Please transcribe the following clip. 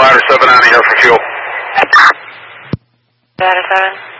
Ladder 7 out of here for fuel. Ladder 7.